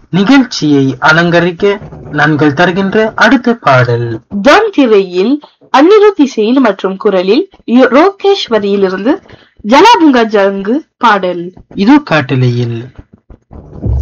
நிகழ்ச்சியை அலங்கரிக்க நாங்கள் தருகின்ற அடுத்த பாடல் ஜான் திரையில் அனிருத் இசையில் மற்றும் குரலில் ரோகேஸ்வரியிலிருந்து ஜலாபுங்கா ஜங்கு பாடல். இது காட்டலையில்